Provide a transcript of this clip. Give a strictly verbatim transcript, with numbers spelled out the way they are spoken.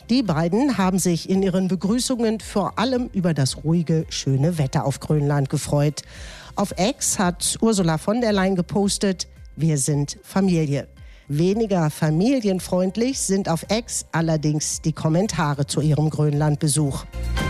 Die beiden haben sich in ihren Begrüßungen vor allem über das ruhige, schöne Wetter auf Grönland gefreut. Auf X hat Ursula von der Leyen gepostet: Wir sind Familie. Weniger familienfreundlich sind auf X allerdings die Kommentare zu ihrem Grönlandbesuch.